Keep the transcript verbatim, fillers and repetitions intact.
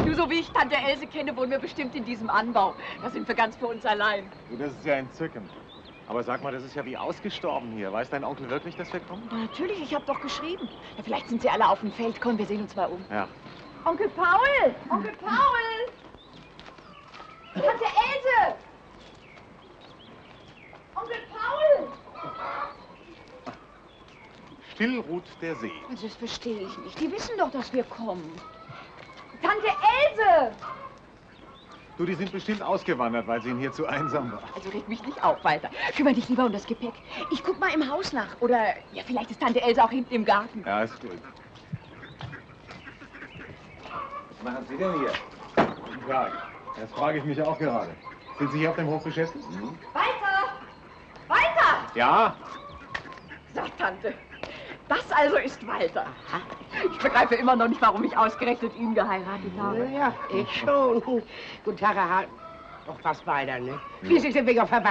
Du, so wie ich Tante Else kenne, wohnen wir bestimmt in diesem Anbau. Da sind wir ganz für uns allein. Du, das ist ja entzückend. Aber sag mal, das ist ja wie ausgestorben hier. Weiß dein Onkel wirklich, dass wir kommen? Na, natürlich, ich habe doch geschrieben. Ja, vielleicht sind sie alle auf dem Feld. Komm, wir sehen uns mal um. Ja. Onkel Paul! Onkel Paul! Tante Else! Onkel Paul! Still ruht der See. Also, das verstehe ich nicht. Die wissen doch, dass wir kommen. Tante Else! Du, die sind bestimmt ausgewandert, weil sie ihnen hier zu einsam war. Also reg mich nicht auf, Walter. Kümmere dich lieber um das Gepäck. Ich guck mal im Haus nach. Oder, ja, vielleicht ist Tante Else auch hinten im Garten. Ja, ist gut. Was machen Sie denn hier? Guten Tag. Das frage ich mich auch gerade. Sind Sie hier auf dem Hof beschäftigt? Mhm. Walter! Walter! Ja? Sagt Tante. Das also ist Walter. Aha. Ich begreife immer noch nicht, warum ich ausgerechnet ihn geheiratet habe. Ja, ich schon. Guten Tag, Herr Hahn. Doch was weiter, ne? Schließlich sind wir ja verwandt.